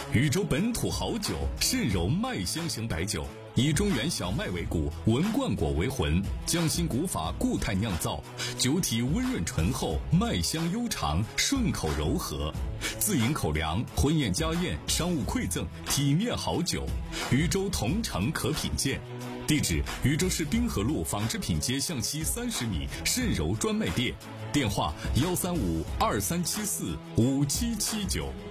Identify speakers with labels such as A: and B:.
A: 禹州本土好酒，肾柔麦香型白酒，以中原小麦为骨，文冠果为魂，匠心古法固态酿造，酒体温润醇厚，麦香悠长，顺口柔和。自饮口粮，婚宴家宴，商务馈赠，体面好酒。禹州同城可品鉴。地址：禹州市滨河路纺织品街向西30米，肾柔专卖店。电话：13523745779。